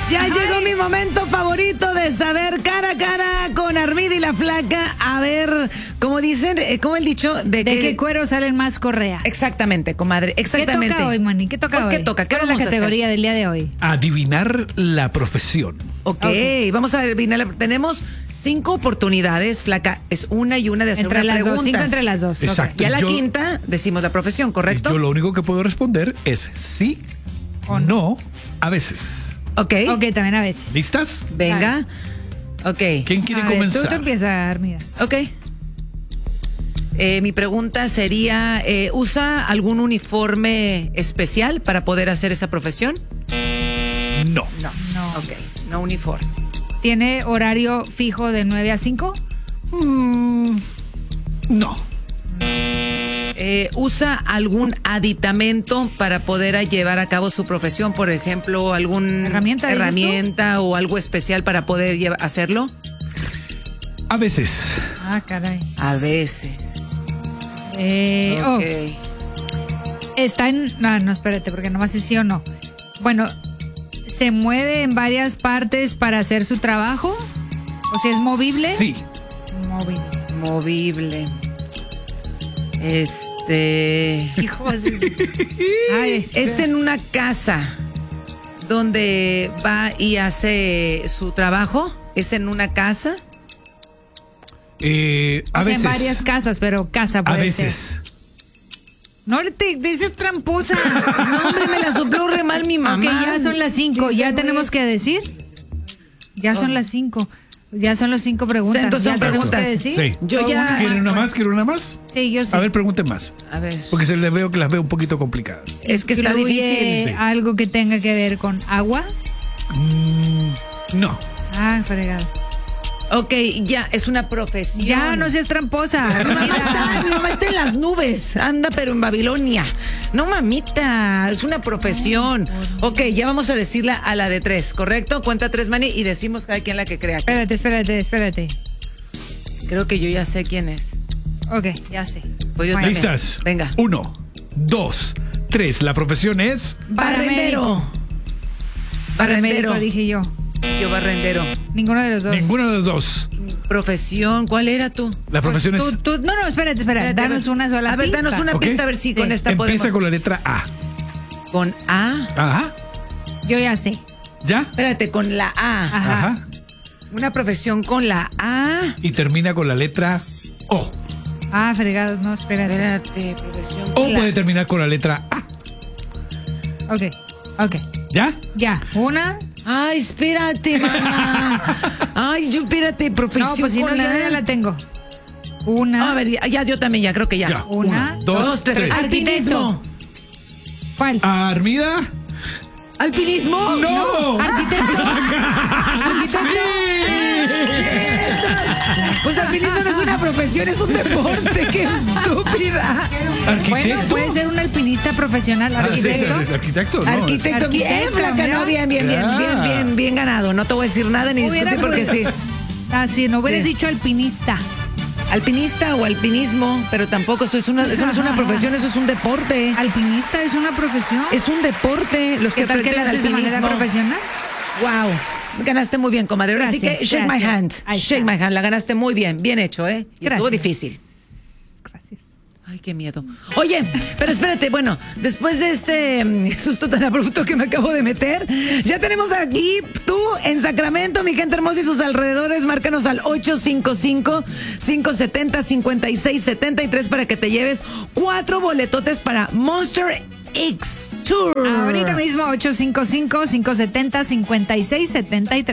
Ya llegó mi momento favorito de saber cara a cara con Armida y la Flaca. A ver, como dicen, como el dicho, ¿De qué cuero salen más correa? Exactamente, comadre, exactamente. ¿Qué toca hoy, Manny? ¿Qué toca hoy? ¿Qué toca? ¿Qué ¿Cuál es vamos la a hacer? categoría del día de hoy? Adivinar la profesión. Ok, vamos a adivinar. Tenemos 5 oportunidades, Flaca. Es una y una de hacer Entre una las pregunta. dos, 5 entre las dos. Exacto. Y a la Yo- quinta decimos la profesión, ¿correcto? Yo lo único que puedo responder es sí o no a veces. Ok, Ok, también a veces. ¿Listas? venga. Ok, ¿Quién quiere A ver, comenzar? Tú empieza, Armida. ok. Mi pregunta sería, ¿usa algún uniforme especial para poder hacer esa profesión? No. No. No. Ok, no uniforme. ¿Tiene horario fijo de 9 a 5? No. ¿Usa algún aditamento para poder llevar a cabo su profesión? Por ejemplo, ¿alguna ¿Herramienta, o algo especial para poder hacerlo? A veces. Ah, caray. A veces. Oh, Ok. está en... No, espérate, porque nomás es sí o no. Bueno, ¿se mueve en varias partes para hacer su trabajo? ¿O si es movible? Sí. Móvil. Movible. Hijos. Ay, Es en una casa donde va y hace su trabajo. ¿Es en una casa? A o sea, veces. en varias casas, pero casa A puede veces. ser. No te dices tramposa. No, hombre, me la sopló re mal mi mamá. Ok, ya son las 5. Sí, ¿Ya sí, tenemos que decir? Ya son las 5. Ya son las 5 preguntas. Entonces son ¿Ya tenemos preguntas. que decir? Sí. Yo ya... ¿Quieren una más? ¿Quieren una más? Sí, yo sí. A ver, pregunten más. A ver, Porque se les veo que las veo un poquito complicadas. es que está ¿Incluye difícil. Sí. algo que tenga que ver con agua? No. Ah, fregados. Ok, ya, es una profesión. Ya, no seas tramposa. Mi mamá está en las nubes, anda pero en Babilonia. No, mamita, es una profesión. Ok, ya vamos a decirla a la de 3, ¿correcto? Cuenta 3, Manny, y decimos cada quien la que crea. Espérate. Creo que yo ya sé quién es. Ok, ya sé. Pues yo Bueno. también. ¿Listas? Venga. 1, 2, 3. La profesión es... Barrendero. Paramédico, dije yo. Yo barrendero. Ninguno de los dos. Ninguno de los dos. Profesión, ¿cuál era tú? La profesión es... No, espérate. Danos una sola A ver, pista. danos una Ok. pista, a ver si Sí. con esta Empieza podemos. con la letra A. Con A. Ajá. Yo ya sé. ¿Ya? Espérate, con la A. Ajá. Una profesión con la A. Y termina con la letra O. Ah, fregados, no, espérate. Espérate, profesión O con la puede terminar con la letra A. Ok. ¿Ya? Ya. Una. Ay, espérate, mamá. Ay, yo espérate, profesión No, pues si no, con yo la ya la tengo. Una. A ver, ya, yo también, ya creo que ya. Ya. Una, 1, 2, 3. Alpinismo. ¿Cuál? ¿Armida? ¿Alpinismo? ¡No! Arquitecto. Pues alpinismo no es una profesión, es un deporte. ¡Qué estúpida! ¿Arquitecto? Bueno, puede ser un alpinista profesional. Ah, sí, Arquitecto. sí, arquitecto, ¿no? Arquitecto, bien, Arquitecto, Flaca, mira. no, bien ganado. No te voy a decir nada ni Hubiera- discutir porque sí. Ah, sí, no hubieras Sí. dicho alpinista. Alpinista o alpinismo, pero tampoco eso no es una profesión, eso es un deporte. Alpinista es una profesión. Es un deporte, los que ¿Qué tal que lo practican haces de manera alpinismo. profesional? Wow, ganaste muy bien, comadre. Así que Gracias, shake my gracias. hand. Ahí Shake está. my hand, la ganaste muy bien, bien hecho, ¿eh? Y estuvo Gracias. difícil. Gracias. Ay, qué miedo. Oye, pero espérate, bueno, después de este susto tan abrupto que me acabo de meter, ya tenemos aquí tú en Sacramento, mi gente hermosa y sus alrededores. Márcanos al 855-570-5673 para que te lleves 4 boletotes para Monster X Tour. Ahorita mismo 855-570-5673.